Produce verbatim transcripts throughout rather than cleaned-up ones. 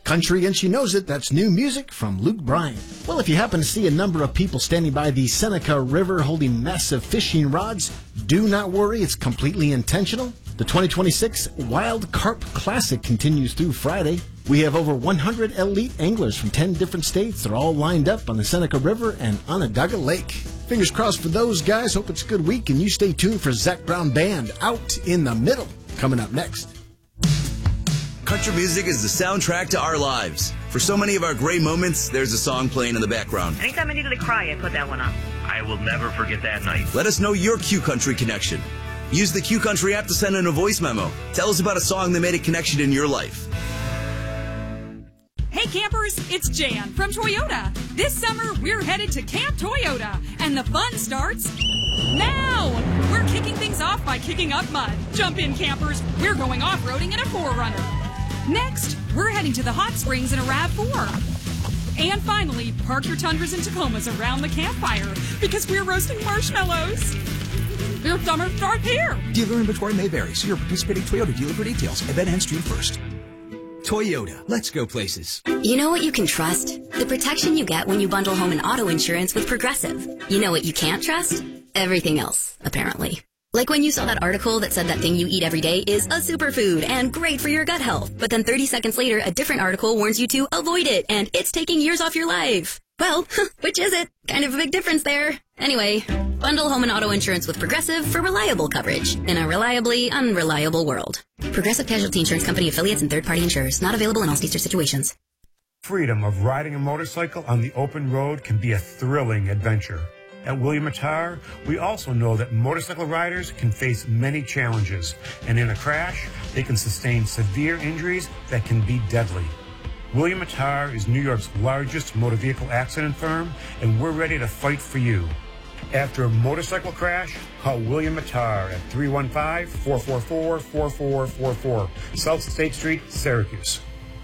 Country and She Knows It, that's new music from Luke Bryan. Well, if you happen to see a number of people standing by the Seneca River holding massive fishing rods, do not worry, it's completely intentional. The twenty twenty-six Wild Carp Classic continues through Friday. We have over one hundred elite anglers from ten different states. They're all lined up on the Seneca River and Onondaga Lake. Fingers crossed for those guys. Hope it's a good week, and you stay tuned for Zac Brown Band, Out in the Middle, coming up next. Country music is the soundtrack to our lives. For so many of our great moments, there's a song playing in the background. Anytime I needed to cry, I put that one on. I will never forget that night. Let us know your Q Country connection. Use the Q Country app to send in a voice memo. Tell us about a song that made a connection in your life. Hey campers, it's Jan from Toyota. This summer, we're headed to Camp Toyota, and the fun starts now. We're kicking things off by kicking up mud. Jump in, campers. We're going off-roading in a four runner. Next, we're heading to the hot springs in a RAV four. And finally, park your Tundras and Tacomas around the campfire because we're roasting marshmallows. Your summer starts here. Dealer inventory may vary. See your participating Toyota dealer for details. Event ends June first. Toyota. Let's go places. You know what you can trust? The protection you get when you bundle home and auto insurance with Progressive. You know what you can't trust? Everything else, apparently. Like when you saw that article that said that thing you eat every day is a superfood and great for your gut health. But then thirty seconds later, a different article warns you to avoid it and it's taking years off your life. Well, which is it? Kind of a big difference there. Anyway, bundle home and auto insurance with Progressive for reliable coverage in a reliably unreliable world. Progressive Casualty Insurance Company affiliates and third-party insurers. Not available in all states or situations. Freedom of riding a motorcycle on the open road can be a thrilling adventure. At William Attar, we also know that motorcycle riders can face many challenges, and in a crash, they can sustain severe injuries that can be deadly. William Attar is New York's largest motor vehicle accident firm, and we're ready to fight for you. After a motorcycle crash, call William Attar at three one five, four four four, four four four four, South State Street, Syracuse.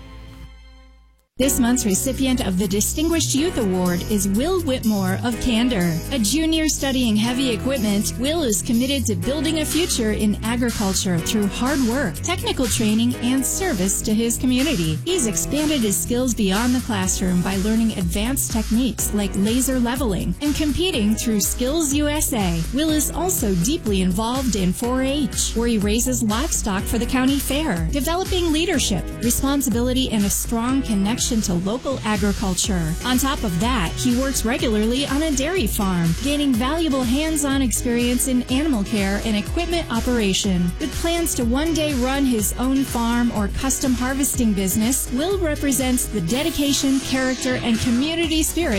This month's recipient of the Distinguished Youth Award is Will Whitmore of Candor. A junior studying heavy equipment, Will is committed to building a future in agriculture through hard work, technical training, and service to his community. He's expanded his skills beyond the classroom by learning advanced techniques like laser leveling and competing through Skills U S A. Will is also deeply involved in four H, where he raises livestock for the county fair, developing leadership, responsibility, and a strong connection to local agriculture. On top of that, he works regularly on a dairy farm, gaining valuable hands-on experience in animal care and equipment operation. With plans to one day run his own farm or custom harvesting business, Will represents the dedication, character, and community spirit